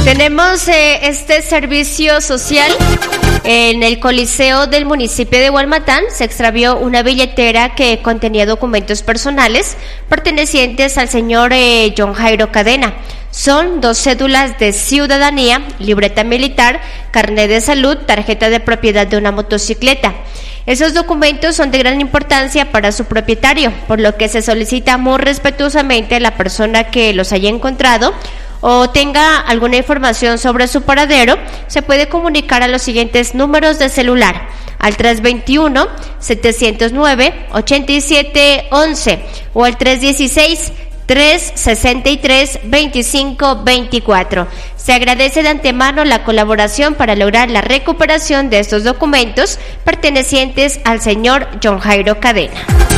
Tenemos este servicio social. En el Coliseo del municipio de Hualmatán se extravió una billetera que contenía documentos personales pertenecientes al señor John Jairo Cadena. Son 2 cédulas de ciudadanía, libreta militar, carnet de salud, tarjeta de propiedad de una motocicleta. Esos documentos son de gran importancia para su propietario, por lo que se solicita muy respetuosamente a la persona que los haya encontrado o tenga alguna información sobre su paradero, se puede comunicar a los siguientes números de celular: al 321-709-8711 o al 316-363-2524. Se agradece de antemano la colaboración para lograr la recuperación de estos documentos pertenecientes al señor John Jairo Cadena.